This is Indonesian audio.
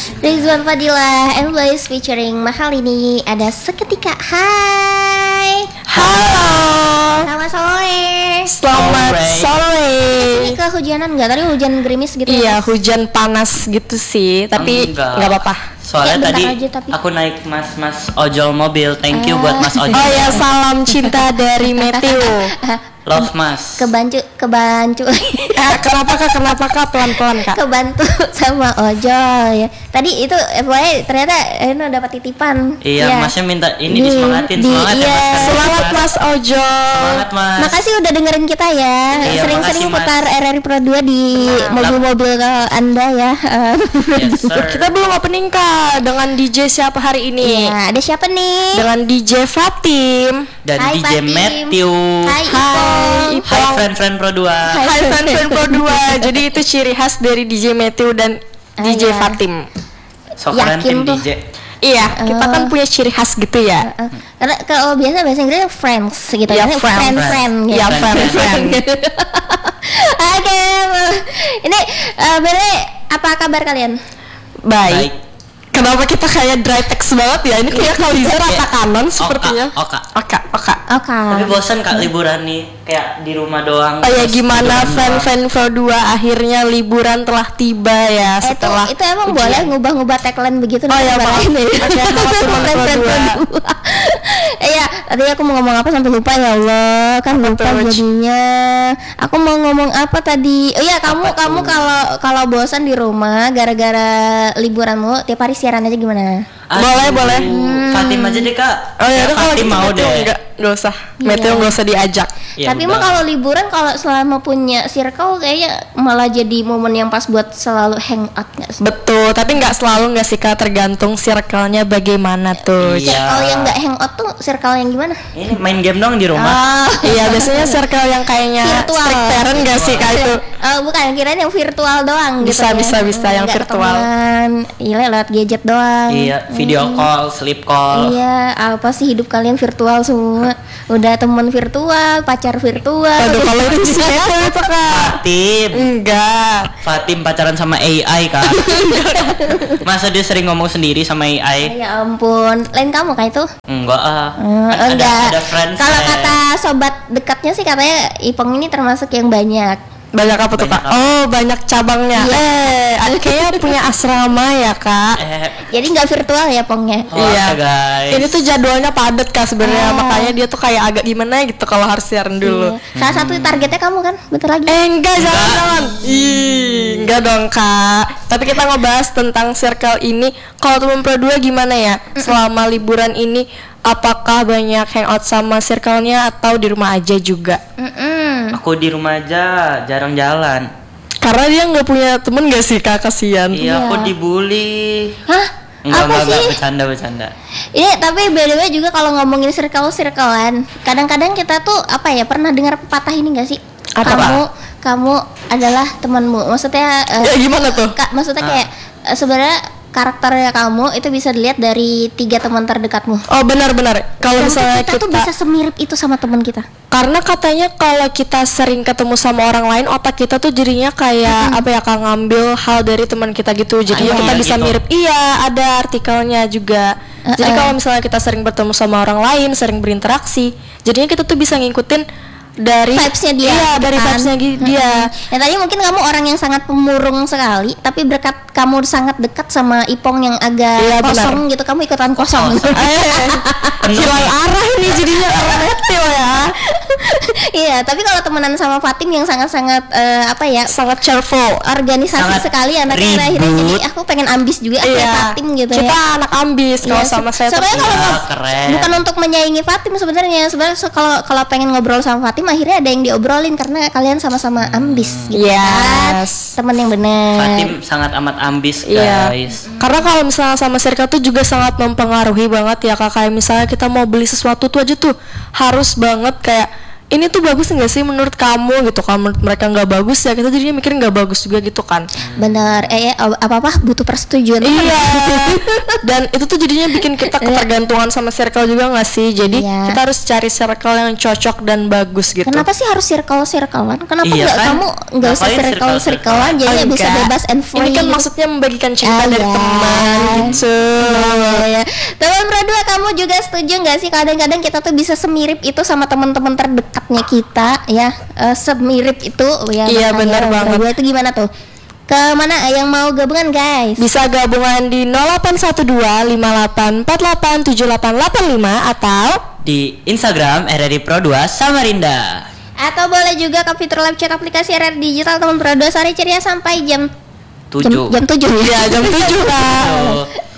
Rizwan Fadilah and Blaze featuring Mahal ini ada seketika. Hai. Halo. Selamat sore. Selamat sore. Ini kehujanan nggak? Tadi hujan gerimis gitu. Iya, hujan panas gitu sih, tapi nggak apa-apa. Ya, Soalnya tadi aja, tapi. aku naik mas ojol mobil. Thank you buat mas ojol. Oh ya, salam cinta dari Matthew. Love mas. Kebantu. Kenapa kak pelan-pelan kak? Kebantu sama ojol ya. Tadi itu FYI ternyata Eno dapat titipan. Iya, ya. masnya minta ini disemangatin. Semangat iya. ya mas. Semangat mas ojol. Semangat mas. Makasih udah dengerin kita ya. Iya, Sering-sering makasih, putar Mas. RRI Pro 2 di mobil-mobil Anda ya. Yes sir. Kita belum opening kak dengan DJ siapa hari ini? Iya, ada siapa nih? Dengan DJ Fatim. Dan Hai, DJ Fatim. Matthew. Hai, Hai, Ipong. Hai friend Pro 2. Hai fan Pro 2. Jadi itu ciri khas dari DJ Matthew dan DJ iya. Fatim. So keren Yakin tim tuh. DJ. Iya, kita kan punya ciri khas gitu ya. Karena kalau biasa bahasa Inggrisnya friends gitu Iya, ya. friend. Friend gitu. Iya, Friend. friend. Oke, ini Bere, apa kabar kalian? Baik. Kenapa kita kayak dry text banget ya? Ini kayak Kaliza rata kanan sepertinya. Oka. Oka. Oke. Tapi bosan kak liburan nih, kayak di rumah doang. Oh ya, terus gimana tiduran doang. fan Pro 2 akhirnya liburan telah tiba ya setelah itu emang ujian. boleh ngubah-ngubah tagline begitu Oh ya, maaf. ini. Oke, halo teman Pro 2. Iya, tadi aku mau ngomong apa sampai lupa ya Allah, kan lupa Apa, Waj? jadinya. Aku mau ngomong apa tadi? Oh iya, kamu kalau bosan di rumah gara-gara liburanmu tiap hari siaran aja gimana? Boleh, boleh. Fatim aja deh kak. Oh ya, udah kalau Fatim gitu mau Matthew deh. enggak usah. Matthew enggak usah diajak. Ya Tapi udah. mah kalau liburan kalau selama punya circle kayaknya malah jadi momen yang pas buat selalu hangout nggak sih? Betul, tapi nggak selalu nggak sih kak, tergantung circle-nya bagaimana tuh. Iya. Circle yang nggak hangout tuh circle yang gimana? Ini main game dong di rumah. Oh, Iya, biasanya circle yang kayaknya virtual. strict parent nggak sih kak itu? Bukan, kirain yang virtual doang Bisa, gitu ya. bisa, yang Nggak virtual. ketemuan. Iya, lewat gadget doang. Iya, video call, sleep call. Iya, apa sih hidup kalian virtual semua? Udah temen virtual, pacar virtual. Aduh, kalau itu sih itu kak. Fatim. Enggak. Fatim pacaran sama AI kak. Masa dia sering ngomong sendiri sama AI? Ya ampun, lain kamu kah itu? Enggak ah. Kan Enggak. Ada friends. Kalau kata sobat dekatnya sih katanya Ipong ini termasuk yang banyak. Banyak apa tuh Banyak kak? apa? Oh, banyak cabangnya. Kayaknya punya asrama ya kak. Jadi nggak virtual ya Pongnya? Iya. guys. Ini tuh jadwalnya padat kak sebenarnya, makanya dia tuh kayak agak gimana gitu kalau harus siaran dulu. Iya. Salah satu targetnya kamu kan? Bentar lagi. Enggak, jangan. Ih, enggak dong kak. Tapi kita ngebahas tentang circle ini. Kalau teman Pro 2 gimana ya? Selama liburan ini, apakah banyak hangout sama circle-nya atau di rumah aja juga? Aku di rumah aja, jarang jalan. Karena dia nggak punya temen gak sih kak, kasihan. Iya, aku dibully. Hah? Apa sih? Bercanda. Ini tapi by the way juga kalau ngomongin circle-circlean, kadang-kadang kita tuh apa ya, pernah dengar pepatah ini gak sih? Apa, Kamu adalah temanmu. Maksudnya Ya gimana tuh? maksudnya kayak sebenarnya karakternya kamu itu bisa dilihat dari 3 teman terdekatmu. Oh benar-benar. Kalau Dan misalnya kita tuh bisa semirip itu sama teman kita. karena katanya kalau kita sering ketemu sama orang lain, otak kita tuh jadinya kayak apa ya, kak, ngambil hal dari teman kita gitu. Jadinya iya, kita bisa gitu. mirip. Iya, ada artikelnya juga. Jadi kalau misalnya kita sering bertemu sama orang lain, sering berinteraksi, jadinya kita tuh bisa ngikutin dari Vibes-nya dia, Iya, gitu dari kan. vibes-nya dia. Ya tadi mungkin kamu orang yang sangat pemurung sekali, tapi berkat kamu sangat dekat sama Ipong yang agak Iya, kosong gitu, kamu ikutan kosong. Hilang arah ini jadinya karena Matthew ya. Iya, tapi kalau temenan sama Fatim yang sangat-sangat apa ya, Sangat cheerful. organisasi Sangat sekali anaknya, akhirnya ribut. jadi aku pengen ambis juga kayak Fatim gitu Kita ya. anak ambis kalau Iya, sama saya tuh. sebenarnya kalau Iya, keren. bukan untuk menyaingi Fatim sebenarnya kalau pengen ngobrol sama Fatim akhirnya ada yang diobrolin karena kalian sama-sama ambis gitu kan. Yes. Temen yang benar. Fatim sangat amat ambis Iya. guys. Karena kalau misalnya sama circle tuh juga sangat mempengaruhi banget ya kak. Kayak misalnya kita mau beli sesuatu tuh aja tuh harus banget kayak ini tuh bagus nggak sih menurut kamu gitu. Kalau menurut mereka nggak bagus ya kita jadinya mikir nggak bagus juga gitu kan. Bener, apa butuh persetujuan. Iya. Dan itu tuh jadinya bikin kita ketergantungan sama circle juga nggak sih. Jadi Iya. kita harus cari circle yang cocok dan bagus gitu. Kenapa sih harus circle-circlean? Kenapa Iya nggak kan? kamu nggak usah Ngapain circle-circlean, jadi Oh, bisa enggak. bebas and free. Ini kan gitu. maksudnya membagikan cerita Ah, dari iya. teman gitu. Ya. Teman berdua, kamu juga setuju nggak sih kadang-kadang kita tuh bisa semirip itu sama teman-teman terdekatnya kita ya, semirip itu ya. Iya, makanya benar banget. berdua itu gimana tuh? Kemana yang mau gabungan guys? Bisa gabungan di 081258487885 atau Di Instagram RRI Pro 2 Samarinda. Atau boleh juga ke fitur live chat aplikasi RR Digital teman berdua, sore ceria sampai jam 7. jam 7 ya jam 7 Kak. Tuh.